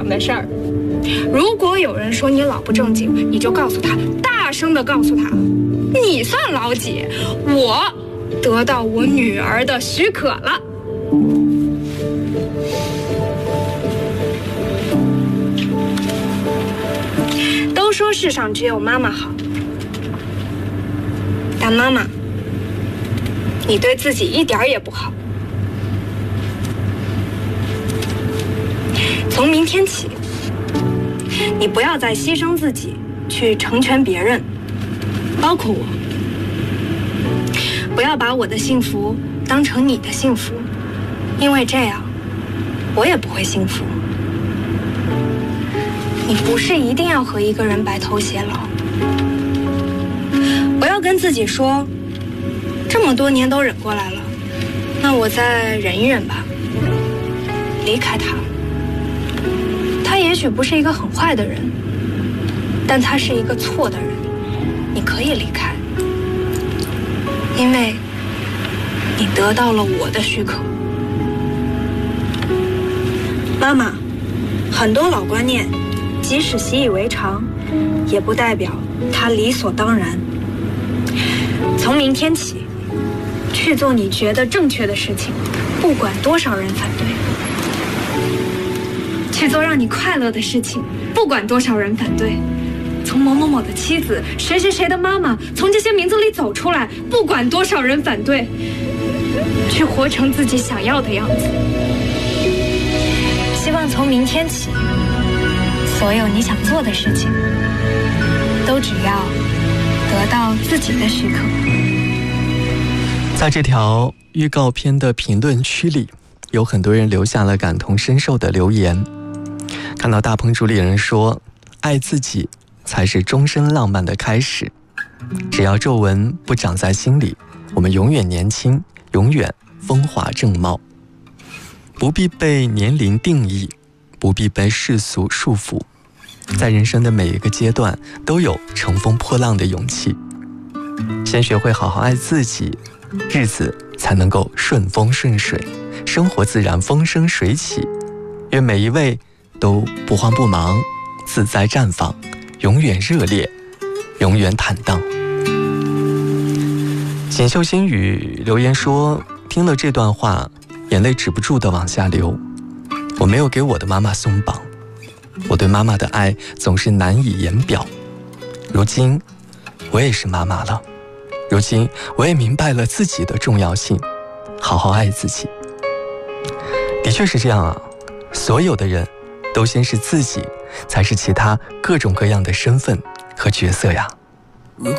的事儿。如果有人说你老不正经，你就告诉他，大声的告诉他，你算老几？我得到我女儿的许可了。都说世上只有妈妈好，但妈妈，你对自己一点也不好。从明天起，你不要再牺牲自己去成全别人，包括我。不要把我的幸福当成你的幸福，因为这样我也不会幸福。你不是一定要和一个人白头偕老，不要跟自己说，这么多年都忍过来了，那我再忍一忍吧。离开他，他也许不是一个很坏的人，但他是一个错的人，你可以离开，因为你得到了我的许可。妈妈，很多老观念即使习以为常，也不代表它理所当然。从明天起，去做你觉得正确的事情，不管多少人反对；去做让你快乐的事情，不管多少人反对。从某某某的妻子、谁谁谁的妈妈，从这些名字里走出来，不管多少人反对，去活成自己想要的样子。希望从明天起，所有你想做的事情，都只要得到自己的许可。 在这条预告片的评论区里，有很多人留下了感同身受的留言。看到大鹏主理人说，爱自己才是终身浪漫的开始。只要皱纹不长在心里，我们永远年轻，永远风华正茂。不必被年龄定义，不必被世俗束缚，在人生的每一个阶段都有乘风破浪的勇气。先学会好好爱自己，日子才能够顺风顺水，生活自然风生水起。愿每一位都不慌不忙，自在绽放，永远热烈，永远坦荡。锦绣心语留言说，听了这段话，眼泪止不住地往下流。我没有给我的妈妈松绑，我对妈妈的爱总是难以言表。如今我也是妈妈了，如今我也明白了自己的重要性，好好爱自己。的确是这样啊，所有的人都先是自己，才是其他各种各样的身份和角色呀。